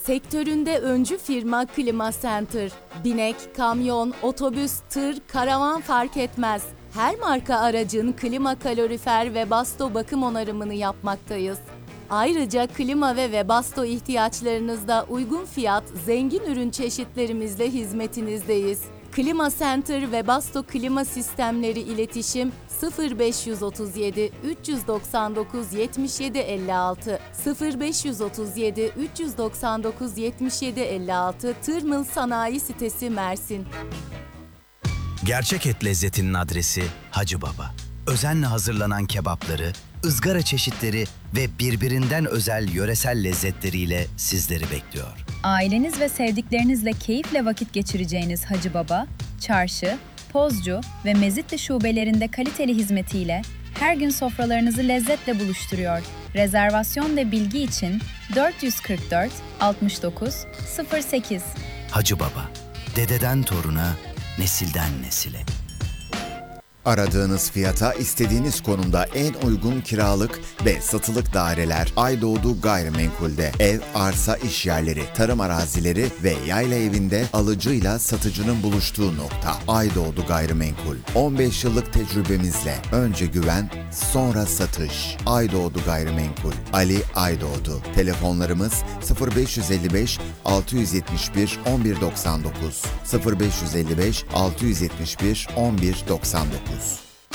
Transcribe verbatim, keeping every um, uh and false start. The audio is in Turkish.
Sektöründe öncü firma Klima Center. Binek, kamyon, otobüs, tır, karavan fark etmez. Her marka aracın klima, kalorifer ve basto bakım onarımını yapmaktayız. Ayrıca klima ve Webasto ihtiyaçlarınızda uygun fiyat, zengin ürün çeşitlerimizle hizmetinizdeyiz. Klima Center ve Webasto Klima Sistemleri İletişim sıfır beş otuz yedi üç doksan dokuz yetmiş yedi elli altı sıfır beş otuz yedi üç doksan dokuz yetmiş yedi elli altı Tırmıl Sanayi Sitesi Mersin. Gerçek et lezzetinin adresi Hacı Baba. Özenle hazırlanan kebapları, ızgara çeşitleri ve birbirinden özel yöresel lezzetleriyle sizleri bekliyor. Aileniz ve sevdiklerinizle keyifle vakit geçireceğiniz Hacı Baba, Çarşı, Pozcu ve Mezitli şubelerinde kaliteli hizmetiyle her gün sofralarınızı lezzetle buluşturuyor. Rezervasyon ve bilgi için dört yüz kırk dört altmış dokuz sıfır sekiz. Hacı Baba, dededen toruna, nesilden nesile. Aradığınız fiyata istediğiniz konumda en uygun kiralık ve satılık daireler Aydoğdu Gayrimenkul'de. Ev, arsa, işyerleri, tarım arazileri ve yayla evinde alıcıyla satıcının buluştuğu nokta. Aydoğdu Gayrimenkul. on beş yıllık tecrübemizle önce güven, sonra satış. Aydoğdu Gayrimenkul. Ali Aydoğdu. Telefonlarımız sıfır beş elli beş altı yetmiş bir on bir doksan dokuz sıfır beş elli beş altı yetmiş bir on bir doksan dokuz.